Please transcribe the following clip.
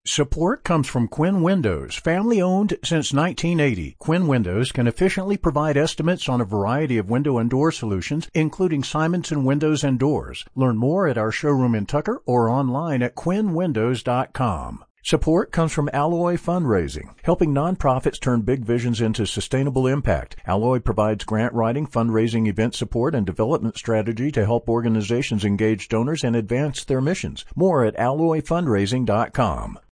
Support comes from Quinn Windows, family-owned since 1980. Quinn Windows can efficiently provide estimates on a variety of window and door solutions, including Simonson Windows and Doors. Learn more at our showroom in Tucker or online at quinnwindows.com. Support comes from Alloy Fundraising, helping nonprofits turn big visions into sustainable impact. Alloy provides grant writing, fundraising, event support, and development strategy to help organizations engage donors and advance their missions. More at alloyfundraising.com.